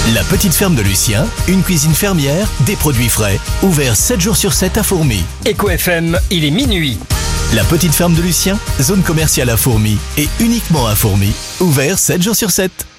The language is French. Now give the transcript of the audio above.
La petite ferme de Lucien, une cuisine fermière, des produits frais, ouvert 7 jours sur 7 à Fourmies. Eco FM, il est minuit. La petite ferme de Lucien, zone commerciale à Fourmies et uniquement à Fourmies, ouvert 7 jours sur 7.